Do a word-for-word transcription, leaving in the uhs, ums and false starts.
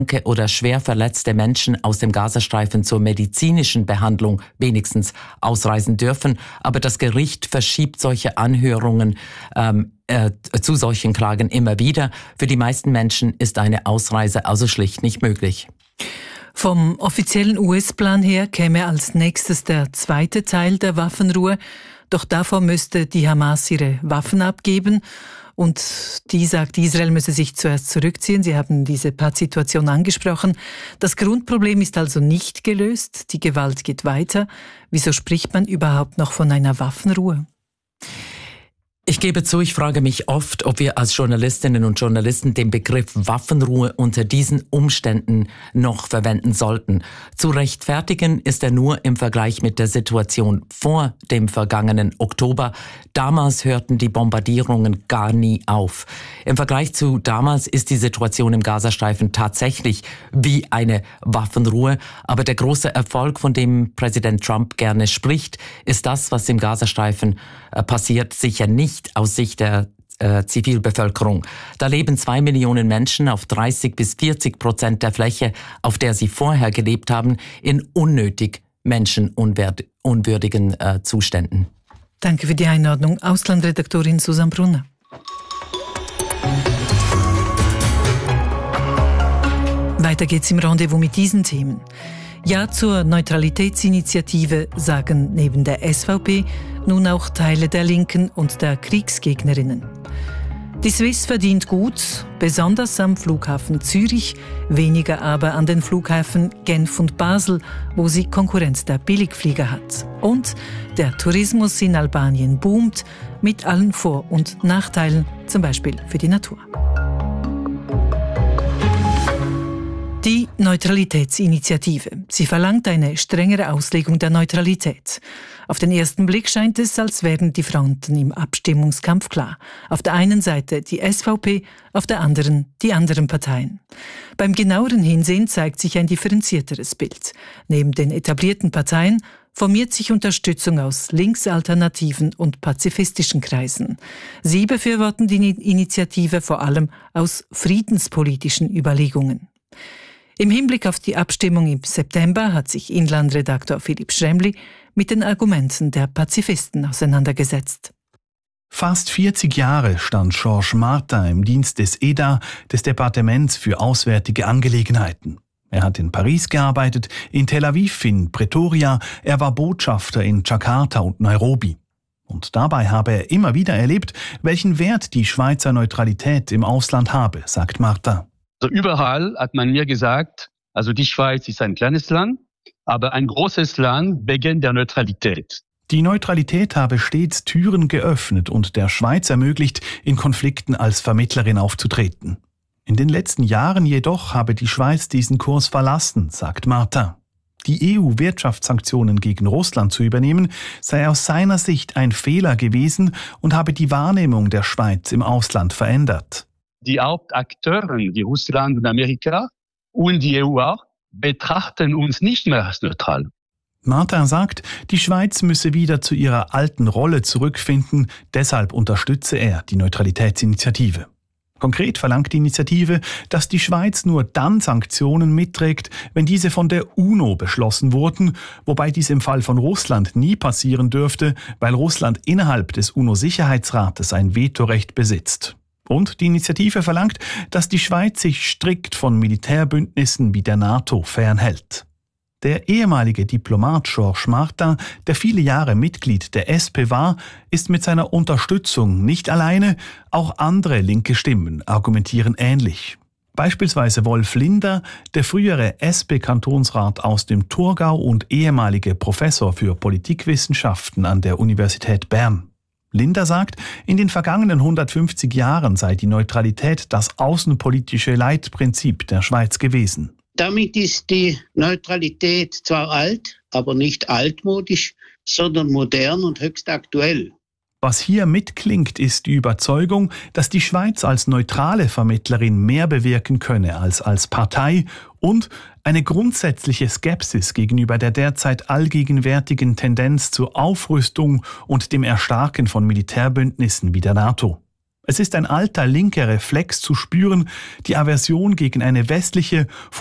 oder schwer verletzte Menschen aus dem Gazastreifen zur medizinischen Behandlung wenigstens ausreisen dürfen. Aber das Gericht verschiebt solche Anhörungen ähm, äh, zu solchen Klagen immer wieder. Für die meisten Menschen ist eine Ausreise also schlicht nicht möglich. Vom offiziellen U S-Plan her käme als nächstes der zweite Teil der Waffenruhe. Doch davor müsste die Hamas ihre Waffen abgeben. Und die sagt, Israel müsse sich zuerst zurückziehen. Sie haben diese Pattsituation angesprochen. Das Grundproblem ist also nicht gelöst. Die Gewalt geht weiter. Wieso spricht man überhaupt noch von einer Waffenruhe? Ich gebe zu, ich frage mich oft, ob wir als Journalistinnen und Journalisten den Begriff Waffenruhe unter diesen Umständen noch verwenden sollten. Zu rechtfertigen ist er nur im Vergleich mit der Situation vor dem vergangenen Oktober. Damals hörten die Bombardierungen gar nie auf. Im Vergleich zu damals ist die Situation im Gazastreifen tatsächlich wie eine Waffenruhe. Aber der große Erfolg, von dem Präsident Trump gerne spricht, ist das, was im Gazastreifen äh, passiert, sicher nicht aus Sicht der äh, Zivilbevölkerung. Da leben zwei Millionen Menschen auf dreißig bis vierzig Prozent der Fläche, auf der sie vorher gelebt haben, in unnötig menschenunwürdigen äh, Zuständen. Danke für die Einordnung. Auslandredaktorin Susanne Brunner. Weiter geht's im Rendezvous mit diesen Themen. Ja zur Neutralitätsinitiative sagen neben der S V P nun auch Teile der Linken und der Kriegsgegnerinnen. Die Swiss verdient gut, besonders am Flughafen Zürich, weniger aber an den Flughäfen Genf und Basel, wo sie Konkurrenz der Billigflieger hat. Und der Tourismus in Albanien boomt, mit allen Vor- und Nachteilen, zum Beispiel für die Natur. Die Neutralitätsinitiative. Sie verlangt eine strengere Auslegung der Neutralität. Auf den ersten Blick scheint es, als wären die Fronten im Abstimmungskampf klar. Auf der einen Seite die S V P, auf der anderen die anderen Parteien. Beim genaueren Hinsehen zeigt sich ein differenzierteres Bild. Neben den etablierten Parteien formiert sich Unterstützung aus linksalternativen und pazifistischen Kreisen. Sie befürworten die Initiative vor allem aus friedenspolitischen Überlegungen. Im Hinblick auf die Abstimmung im September hat sich Inlandredaktor Philipp Schremli mit den Argumenten der Pazifisten auseinandergesetzt. Fast vierzig Jahre stand Georges Martin im Dienst des E D A, des Departements für Auswärtige Angelegenheiten. Er hat in Paris gearbeitet, in Tel Aviv, in Pretoria, er war Botschafter in Jakarta und Nairobi. Und dabei habe er immer wieder erlebt, welchen Wert die Schweizer Neutralität im Ausland habe, sagt Martin. Also überall hat man mir gesagt, also die Schweiz ist ein kleines Land, aber ein großes Land wegen der Neutralität. Die Neutralität habe stets Türen geöffnet und der Schweiz ermöglicht, in Konflikten als Vermittlerin aufzutreten. In den letzten Jahren jedoch habe die Schweiz diesen Kurs verlassen, sagt Martin. Die E U-Wirtschaftssanktionen gegen Russland zu übernehmen, sei aus seiner Sicht ein Fehler gewesen und habe die Wahrnehmung der Schweiz im Ausland verändert. Die Hauptakteure, wie Russland und Amerika und die E U auch, betrachten uns nicht mehr als neutral. Martin sagt, die Schweiz müsse wieder zu ihrer alten Rolle zurückfinden, deshalb unterstütze er die Neutralitätsinitiative. Konkret verlangt die Initiative, dass die Schweiz nur dann Sanktionen mitträgt, wenn diese von der UNO beschlossen wurden, wobei dies im Fall von Russland nie passieren dürfte, weil Russland innerhalb des UNO-Sicherheitsrates ein Vetorecht besitzt. Und die Initiative verlangt, dass die Schweiz sich strikt von Militärbündnissen wie der NATO fernhält. Der ehemalige Diplomat Georges Martin, der viele Jahre Mitglied der S P war, ist mit seiner Unterstützung nicht alleine, auch andere linke Stimmen argumentieren ähnlich. Beispielsweise Wolf Linder, der frühere S P-Kantonsrat aus dem Thurgau und ehemalige Professor für Politikwissenschaften an der Universität Bern. Linder sagt, in den vergangenen hundertfünfzig Jahren sei die Neutralität das außenpolitische Leitprinzip der Schweiz gewesen. Damit ist die Neutralität zwar alt, aber nicht altmodisch, sondern modern und höchst aktuell. Was hier mitklingt, ist die Überzeugung, dass die Schweiz als neutrale Vermittlerin mehr bewirken könne als als Partei und eine grundsätzliche Skepsis gegenüber der derzeit allgegenwärtigen Tendenz zur Aufrüstung und dem Erstarken von Militärbündnissen wie der NATO. Es ist ein alter linker Reflex zu spüren, die Aversion gegen eine westliche,